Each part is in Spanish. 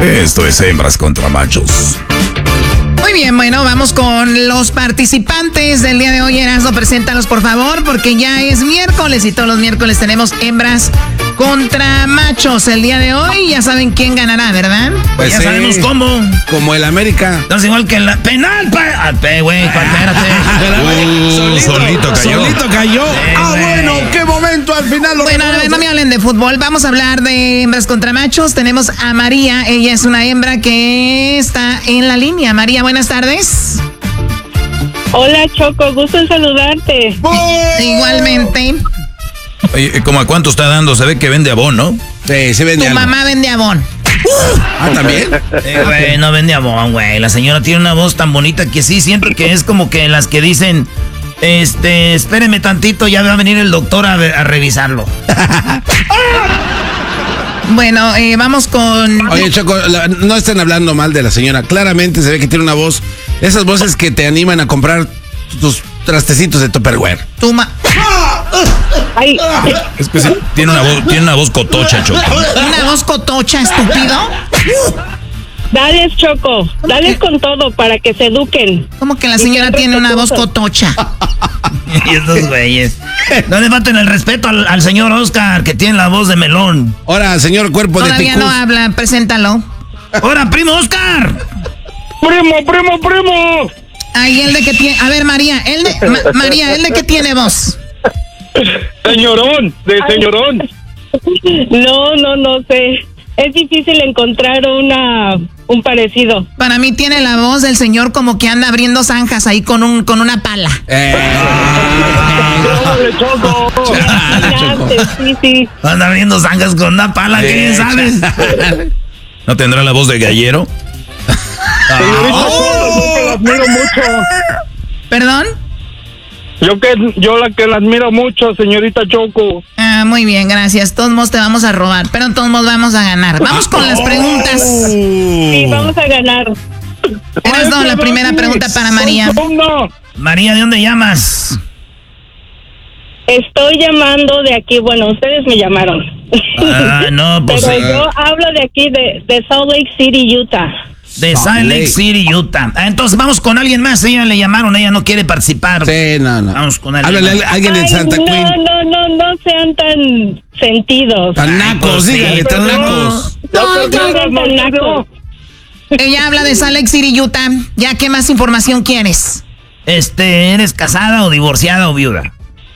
Esto es Hembras contra Machos. Muy bien, bueno, vamos con los participantes del día de hoy. Erasmo, preséntalos por favor, porque ya es miércoles y todos los miércoles tenemos hembras contra machos. El día de hoy ya saben quién ganará, ¿verdad? Pues ya sabemos cómo. Como el América. Entonces igual que en la penal, güey, espérate. Solito cayó. Bueno, qué momento al final. Bueno, a ver, no me hablen de fútbol. Vamos a hablar de hembras contra machos. Tenemos a María. Ella es una hembra que está en la línea. María, buenas tardes. Hola, Choco, gusto en saludarte. Igualmente. Oye, ¿cómo a cuánto está dando? Se ve que vende Avon, ¿no? Sí, se vende Tu algo. mamá vende Avon. ¿También? Güey, no vende Avon, güey. La señora tiene una voz tan bonita que sí, siempre que es como que las que dicen, espéreme tantito, ya va a venir el doctor a revisarlo. Bueno, vamos con... Oye, Choco, no estén hablando mal de la señora. Claramente se ve que tiene una voz, esas voces que te animan a comprar tus trastecitos de Tupperware. Ay, Es que sí, tiene una voz cotocha, Choco. Una voz cotocha, estúpido. dales, Choco, dales con todo para que se eduquen. ¿Cómo que la señora tiene una voz cotocha? Y estos güeyes. No le falten el respeto al señor Oscar, que tiene la voz de melón. Ahora, señor cuerpo de Todavía ticús. no habla, preséntalo. ¡Ahora, primo Oscar! ¡Primo! Ay, ¿el de qué tiene? A ver, María, María, ¿el de qué tiene voz? Señorón. No sé. Es difícil encontrar un parecido. Para mí tiene la voz del señor como que anda abriendo zanjas ahí con una pala. ¡Órale, Choco! Sí. Anda abriendo zanjas con una pala, ¿quién sabe? ¿No tendrá la voz de gallero? Señorita Choco, que la admiro mucho. ¿Perdón? Yo la que la admiro mucho, señorita Choco. Ah, muy bien, gracias. Todos modos te vamos a robar, pero en todos modos vamos a ganar. Vamos con las preguntas. Sí, vamos a ganar. Erasmo, la primera pregunta para María. María, ¿de dónde llamas? Estoy llamando de aquí, bueno, ustedes me llamaron. No, pues... Pero yo hablo de aquí, de Salt Lake City, Utah. De Salt Lake City, Utah. Entonces vamos con alguien más. Ella le llamaron, ella no quiere participar. Sí, no. Vamos con alguien Háblale más. a alguien en Santa Queen. No sean tan sentidos. Tan nacos, sí, dígale, tan nacos. No sean tan nacos. Ella habla de Salt Lake City, Utah. ¿Ya qué más información quieres? ¿Eres casada o divorciada o viuda?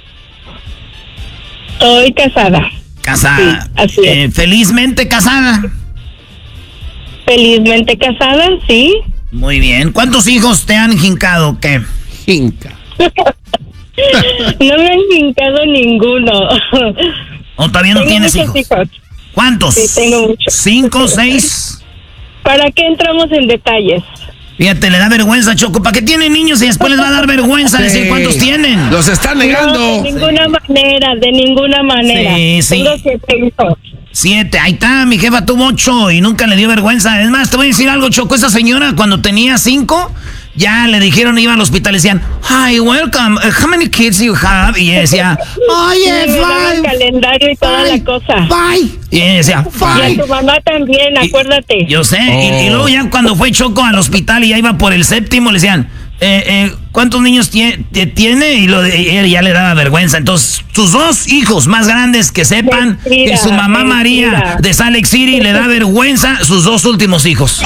Estoy casada. Casada. Sí, así es. Felizmente casada. Felizmente casada, sí. Muy bien. ¿Cuántos hijos te han jincado? ¿Qué? Jinca. No me han hincado ninguno. ¿O todavía no Tengo tienes muchos hijos? ¿Cuántos? Sí, tengo muchos. 5, 6. ¿Para qué entramos en detalles? Fíjate, le da vergüenza, Choco. ¿Para qué tienen niños y después les va a dar vergüenza decir cuántos tienen? Los están negando. No, de ninguna manera. Sí. Tengo 7 hijos. 7, ahí está, mi jefa tuvo 8 y nunca le dio vergüenza. Es más, te voy a decir algo, Choco, esa señora cuando tenía 5, ya le dijeron, iba al hospital, le decían, hi, welcome, how many kids you have? Y ella decía, oye, Me daba el calendario y toda la cosa. y ella decía, Y a tu mamá también, acuérdate. Yo sé, y luego ya cuando fue Choco al hospital y ya iba por el 7º, le decían, ¿cuántos niños tiene? Y ella ya le daba vergüenza. Entonces, sus 2 hijos más grandes que sepan que su mamá María de Salt Lake City le da vergüenza sus 2 últimos hijos.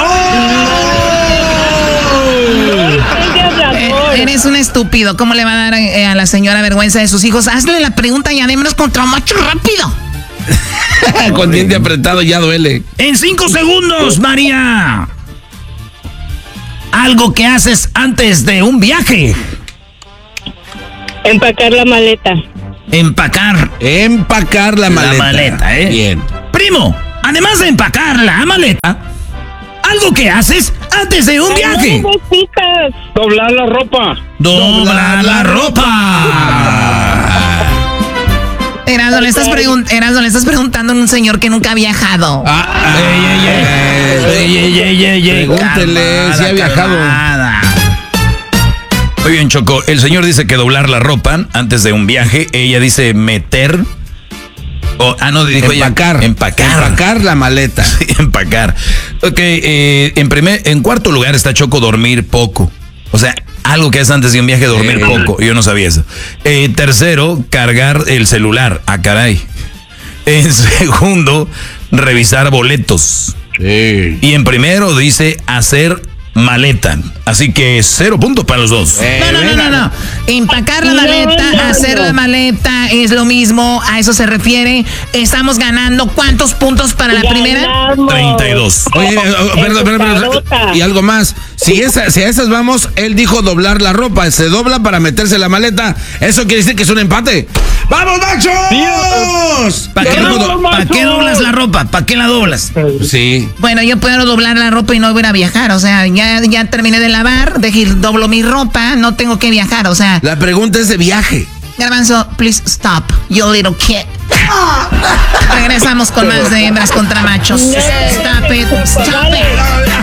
Eres un estúpido. ¿Cómo le va a dar a la señora vergüenza de sus hijos? Hazle la pregunta y hembras contra macho rápido. Con diente apretado ya duele. En 5 segundos, María. Algo que haces antes de un viaje. Empacar la maleta. Empacar la maleta. La maleta, ¿eh? Bien. Primo, además de empacar la maleta, algo que haces antes de un viaje. Doblar la ropa. Doblar la ropa. Erasmo, le estás preguntando a un señor que nunca ha viajado. Pregúntele si ha viajado. Muy bien, Choco. El señor dice que doblar la ropa antes de un viaje. Ella dice meter. No, dijo empacar. Ella. Empacar. Empacar la maleta. Sí, empacar. Ok, en cuarto lugar está Choco, dormir poco. O sea, algo que es antes de un viaje, dormir poco. Yo no sabía eso. Tercero, cargar el celular. Ah, caray. En segundo, revisar boletos. Sí. Y en primero dice hacer maleta. Así que 0 puntos para los dos. No. Empacar la maleta, hacer la maleta es lo mismo. A eso se refiere. Estamos ganando. ¿Cuántos puntos para la primera? 32. Oye, perdón. Y algo más. Si a esas vamos, él dijo doblar la ropa. Se dobla para meterse la maleta. Eso quiere decir que es un empate. ¡Vamos, machos! ¿Para qué doblas la ropa? ¿Para qué la doblas? Sí. Bueno, yo puedo doblar la ropa y no voy a viajar. O sea, ya terminé de lavar, doblo mi ropa, no tengo que viajar. O sea, La pregunta es de viaje. Garbanzo, please stop, you little kid. Regresamos con más de hembras contra machos. Está